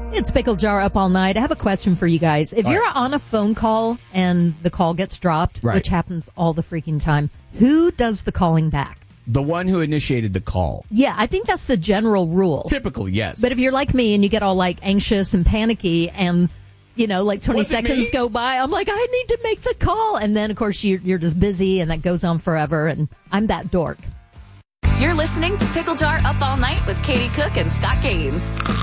It's Pickle Jar up all night. I have a question for you guys. If you're on a phone call and the call gets dropped, which happens all the freaking time, who does the calling back? The one who initiated the call. Yeah, I think that's the general rule. Typically, yes. But if you're like me and you get all like anxious and panicky and, you know, like 20 seconds go by, I'm like, I need to make the call. And then, of course, you're just busy and that goes on forever. And I'm that dork. You're listening to Pickle Jar Up All Night with Katie Cook and Scott Gaines.